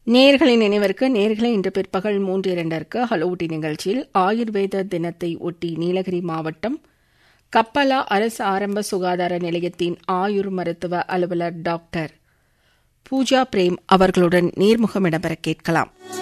நேயர்களின் நினைவிற்கு நேயர்களை இன்று பிற்பகல் 3:02 ஹலோ ஊட்டி நிகழ்ச்சியில் ஆயுர்வேத தினத்தை ஒட்டி நீலகிரி மாவட்டம் கப்பலா அரசு ஆரம்ப சுகாதார நிலையத்தின் ஆயுர் மருத்துவ அலுவலர் டாக்டர் பூஜா பிரேம் அவர்களுடன் நேர்முகம் இடம்பெற கேட்கலாம்.